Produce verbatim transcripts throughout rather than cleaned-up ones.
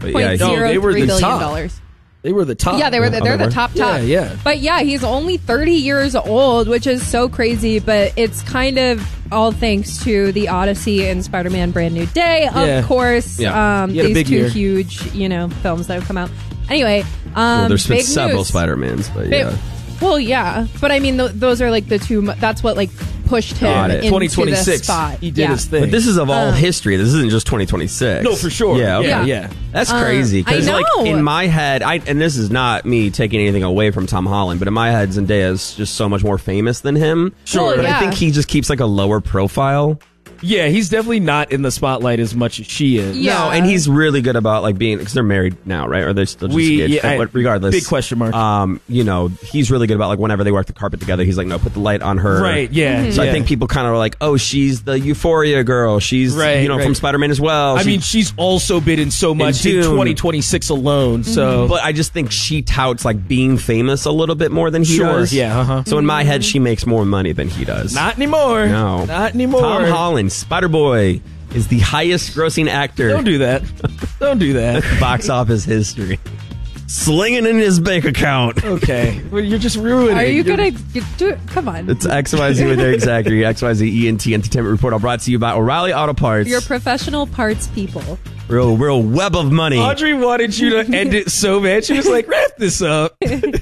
But point yeah, zero No, they were three the billion top. dollars. They were the top. Yeah, they were. The, Oh, they're they the were? top top. Yeah, yeah. But yeah, he's only thirty years old, which is so crazy. But it's kind of all thanks to the Odyssey and Spider-Man: Brand New Day, of Yeah. course. Yeah. Um, He had a these big two year. huge, you know, films that have come out. Anyway, um, well, there's been big several news. Spider-Mans, but Big- yeah. Well, yeah, but I mean, th- those are like the two. mo- That's what like pushed him Got it. into twenty the twenty-six. spot. He did yeah. his thing. But this is of all Um, history. This isn't just twenty twenty-six. No, for sure. Yeah, okay. Yeah, Yeah. yeah. That's Um, crazy. I Because, like, know. in my head, I and this is not me taking anything away from Tom Holland, but in my head, Zendaya is just so much more famous than him. Sure. Well, But yeah. I think he just keeps, like, a lower profile. Yeah, he's definitely not in the spotlight as much as she is. Yeah. No, and he's really good about, like, being, because they're married now, right? Or they're still just We- engaged. yeah, I- But regardless. big question mark. Um, you know, he's really good about, like, whenever they work the carpet together, he's like, no, put the light on her. Right, yeah. So yeah. I think people kind of are like, oh, she's the Euphoria girl. She's, Right, you know, right. from Spider-Man as well. I She- mean, she's also been in so much in, Dune. twenty twenty-six alone, so... But I just think she touts like being famous a little bit more than he Sure, does. yeah, uh-huh. So in my head, she makes more money than he does. Not anymore. no, Not anymore. Tom Holland, Spider-Boy, is the highest-grossing actor. Don't do that. Don't do that. box office history. Slinging in his bank account. Okay. Well, you're just ruining Are it. you You're- gonna get, do it? Come on. It's X Y Z with Eric Zachary, X Y Z E N T Entertainment Report, all brought to you by O'Reilly Auto Parts. You're professional parts people. real, real web of money. Audrey wanted you to end it so bad. She was like, wrap this up.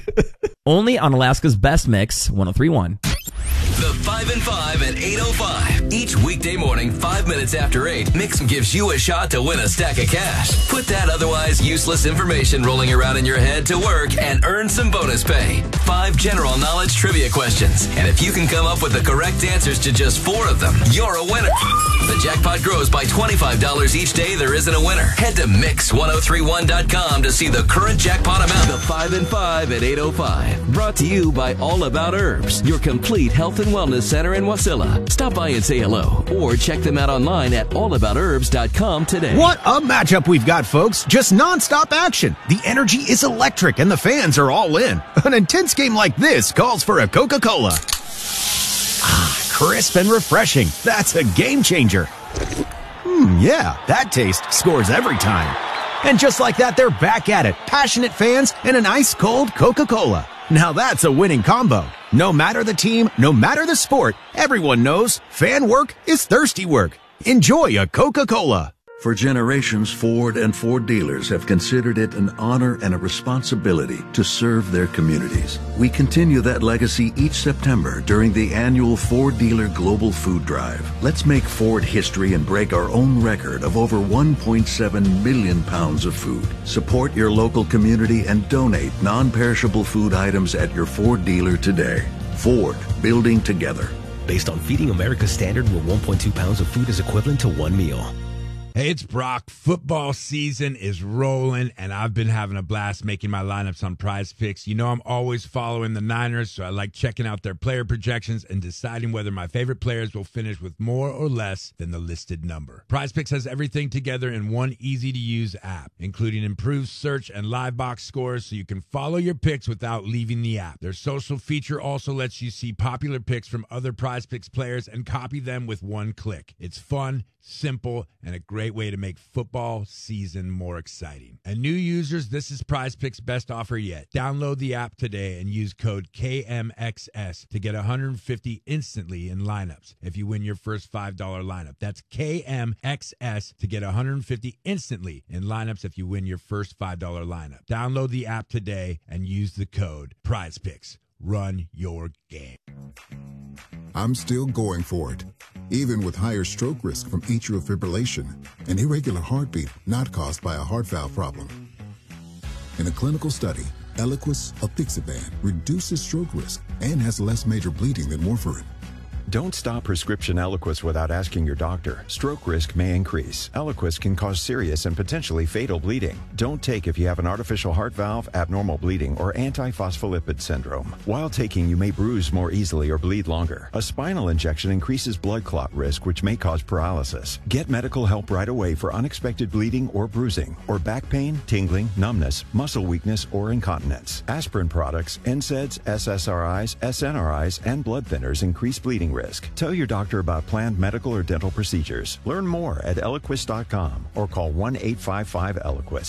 Only on Alaska's Best Mix, one oh three point one. The five and five at eight oh five. Each weekday morning, five minutes after eight, Mix gives you a shot to win a stack of cash. Put that otherwise useless information rolling around in your head to work and earn some bonus pay. Five general knowledge trivia questions. And if you can come up with the correct answers to just four of them, you're a winner. The jackpot grows by twenty-five dollars each day there isn't a winner. Head to mix ten thirty-one dot com to see the current jackpot amount. The five and five at eight oh five. Brought to you by All About Herbs, your complete health and wellness center in Wasilla. Stop by and say hello or check them out online at all about herbs dot com today. What a matchup we've got, folks. Just nonstop action. The energy is electric and the fans are all in. An intense game like this calls for a Coca-Cola. Ah, crisp and refreshing. That's a game changer. Hmm, yeah, that taste scores every time. And just like that, they're back at it. Passionate fans and an ice-cold Coca-Cola. Now that's a winning combo. No matter the team, no matter the sport, everyone knows fan work is thirsty work. Enjoy a Coca-Cola. For generations, Ford and Ford dealers have considered it an honor and a responsibility to serve their communities. We continue that legacy each September during the annual Ford Dealer Global Food Drive. Let's make Ford history and break our own record of over one point seven million pounds of food. Support your local community and donate non-perishable food items at your Ford dealer today. Ford, building together. Based on Feeding America Standard, where one point two pounds of food is equivalent to one meal. Hey, it's Brock. Football season is rolling, and I've been having a blast making my lineups on Prize Picks. You know I'm always following the Niners, so I like checking out their player projections and deciding whether my favorite players will finish with more or less than the listed number. Prize Picks has everything together in one easy-to-use app, including improved search and live box scores, so you can follow your picks without leaving the app. Their social feature also lets you see popular picks from other Prize Picks players and copy them with one click. It's fun, simple, and a great way to make football season more exciting. And new users, this is Prize Picks' best offer yet. Download the app today and use code K M X S to get one hundred fifty instantly in lineups if you win your first five dollar lineup. That's K M X S to get one hundred fifty instantly in lineups if you win your first five dollar lineup. Download the app today and use the code Prize Picks. Run your game. I'm still going for it, even with higher stroke risk from atrial fibrillation, an irregular heartbeat not caused by a heart valve problem. In a clinical study, Eliquis apixaban reduces stroke risk and has less major bleeding than warfarin. Don't stop prescription Eliquis without asking your doctor. Stroke risk may increase. Eliquis can cause serious and potentially fatal bleeding. Don't take if you have an artificial heart valve, abnormal bleeding, or antiphospholipid syndrome. While taking, you may bruise more easily or bleed longer. A spinal injection increases blood clot risk, which may cause paralysis. Get medical help right away for unexpected bleeding or bruising, or back pain, tingling, numbness, muscle weakness, or incontinence. Aspirin products, N SAIDs, S S R Is, S N R Is, and blood thinners increase bleeding risk. Tell your doctor about planned medical or dental procedures. Learn more at eliquis dot com or call one eight five five Eliquis.